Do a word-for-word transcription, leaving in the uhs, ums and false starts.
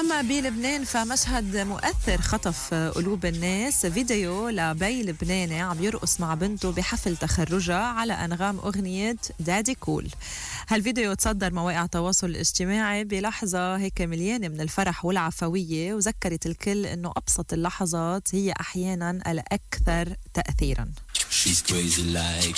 أما بلبنان فمشهد مؤثر خطف قلوب الناس. فيديو لبي لبناني عم يرقص مع بنته بحفل تخرجها على أنغام أغنية دادي كول. هالفيديو تصدر مواقع التواصل الاجتماعي بلحظة هيك مليانة من الفرح والعفوية، وذكرت الكل أنه أبسط اللحظات هي أحيانا الأكثر تأثيرا. She's crazy like